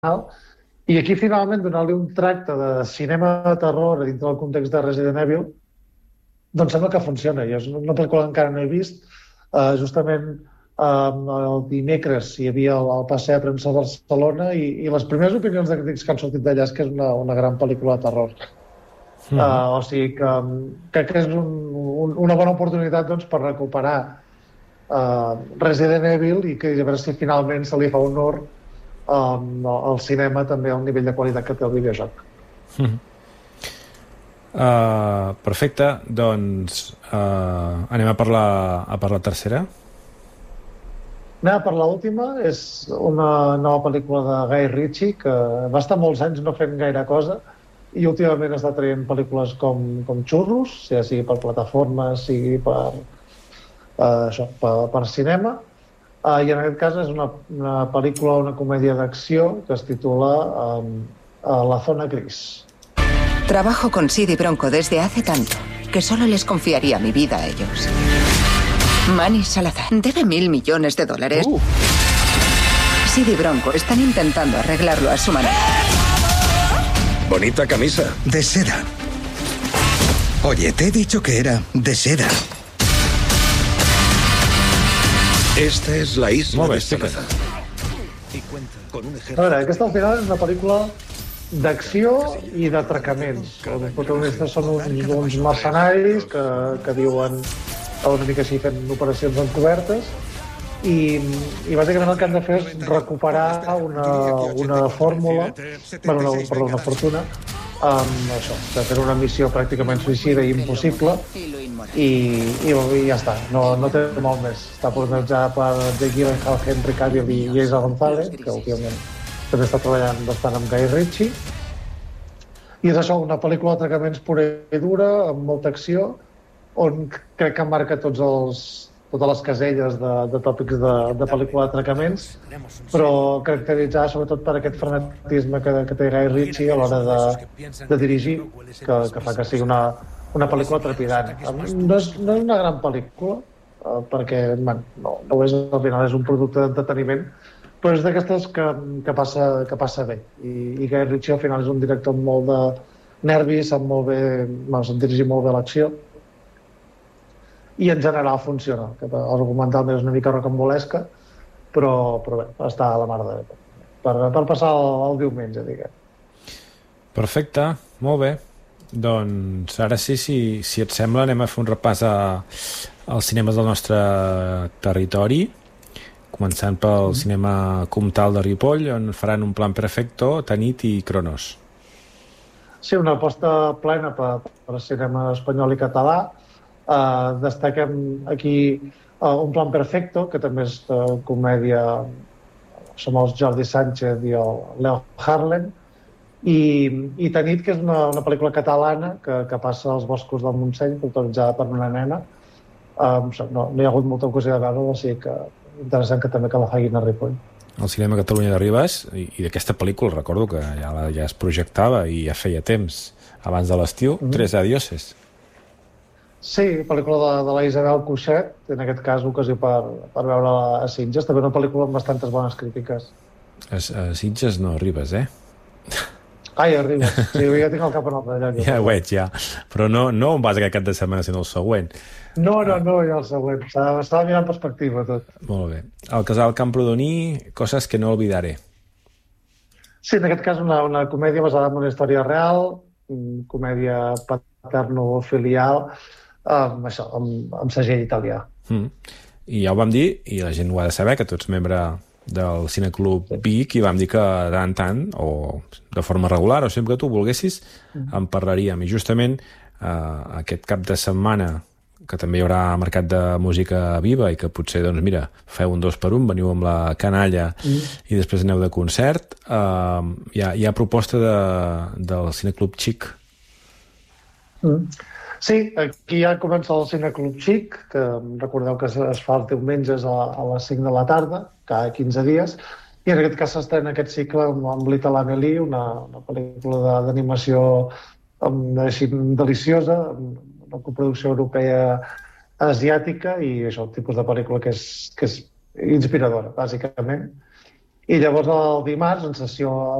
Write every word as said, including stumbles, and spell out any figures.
i aquí finalment donar-li un tracte de cinema de terror dintre del context de Resident Evil, doncs sembla que funciona. Jo és una pel·lícula que encara no he vist. Uh, justament um, el dimecres hi havia el, el passeig a premsa a Barcelona i, i les primeres opinions de crítics que han sortit d'allà és que és una, una gran pel·lícula de terror. Uh, uh, o sigui que crec que és un, un, una bona oportunitat doncs, per recuperar uh, Resident Evil i que a veure si finalment se li fa honor um, al cinema també al nivell de qualitat que té el videojoc. Mm. Uh, perfecte, doncs uh, anem a per la, a per la tercera. Anem a per l'última. És una nova pel·lícula de Guy Ritchie que va estar molts anys no fent gaire cosa i últimament està traient pel·lícules com, com xurros, ja sigui per plataformes, sigui per, uh, això, per, per cinema. Uh, I en aquest cas és una, una pel·lícula, una comèdia d'acció que es titula um, La Zona Gris. Trabajo con Sid y Bronco desde hace tanto que solo les confiaría mi vida a ellos. Manny Salazar debe mil millones de dólares. Uh. Sid y Bronco están intentando arreglarlo a su manera. Bonita camisa. De seda. Oye, te he dicho que era de seda. Esta és la isla Molt bé, de Salazar. A veure, aquesta al final és una pel·lícula d'acció i d'atracaments. Els protagonistes són uns, uns mercenaris que, que viuen una mica així fent operacions encobertes i, i bàsicament el que han de fer és recuperar una, una fórmula, bueno, una, perdó, una fortuna, amb això, de fer una missió pràcticament suïcida i impossible i, i, i ja està, no, no té molt més. Està protagonitzada per Jake Gyllenhaal, Henry Cavill i Eiza González, que òbviament també està treballant bastant amb Guy Ritchie. I és això, una pel·lícula d'atracaments pura i dura, amb molta acció, on crec que marca tots els, totes les caselles de, de tòpics de, de pel·lícula d'atracaments, però caracteritzada sobretot per aquest frenetisme que, que té Guy Ritchie a l'hora de, de dirigir, que, que fa que sigui una, una pel·lícula trepidant. No és, no és una gran pel·lícula, eh, perquè man, no, no és, al final és un producte d'entreteniment, però és d'aquestes que, que, passa, que passa bé. I, i Guy Ritchie al final és un director amb molt de nervis, sap molt bé, bueno, sap dirigir molt bé l'acció, i en general funciona. Argumentalment és una mica rocambolesca, però, però bé, està a la mar de bé. Per, per passar el, el diumenge, diguem. Perfecte, molt bé. Doncs ara sí, si, si et sembla, anem a fer un repàs a, als cinemes del nostre territori, començant pel mm. cinema Comtal de Ripoll, on faran Un plan perfecto, Tanit i Cronos. Sí, una aposta plena per, per cinema espanyol i català. Uh, destaquem aquí uh, Un plan perfecto, que també és uh, comèdia, som els Jordi Sánchez i el Leo Harlem, i, i Tanit, que és una, una pel·lícula catalana que, que passa als boscos del Montseny, protagonitzada per una nena. Um, no, no hi ha hagut molta ocasió de veure-la, o sigui que interessant que també que la facin a Ripoll. El cinema Catalunya de Ribes, i, i d'aquesta pel·lícula recordo que ja, la, ja es projectava i ja feia temps, abans de l'estiu, mm-hmm. Tres adioses. Sí, pel·lícula de, de la Isabel Cuixet, en aquest cas ocasió per, per veure-la a Sitges, també una pel·lícula amb bastantes bones crítiques. A, a Sitges no, a Ribes, eh? Ai, a Ribes, sí, ja tinc el cap en altre lloc. Ja ho veig, ja. Però no, no on vas aquest cap de setmana, sinó el següent. No, no, no, ja el següent. Estava mirant perspectiva, tot. Molt bé. El casal Camprodoní, Coses que no olvidaré. Sí, en aquest cas una, una comèdia basada en una història real, comèdia paterno-filial, amb això, amb, amb segell italià. Mm. I ja ho vam dir, i la gent ho ha de saber, que tu ets membre del Cineclub sí. Vic, i vam dir que de tant en tant, o de forma regular, o sempre que tu volguessis, mm. en parlaríem. I justament eh, aquest cap de setmana, que també hi haurà mercat de música viva i que potser, doncs mira, feu un dos per un, veniu amb la canalla mm. i després aneu de concert, eh, hi, ha, hi ha proposta de, del Cineclub Xic. Mm. Sí, aquí ja comença el Cineclub Xic, que recordeu que es fa els diumenges a, a les cinc de la tarda, cada quinze dies, i en aquest cas s'estrena aquest cicle amb, amb Little Amelie, una, una pel·lícula d'animació així deliciosa, una coproducció europea asiàtica, i això, el tipus de pel·lícula que és, que és inspiradora, bàsicament. I llavors el dimarts, en sessió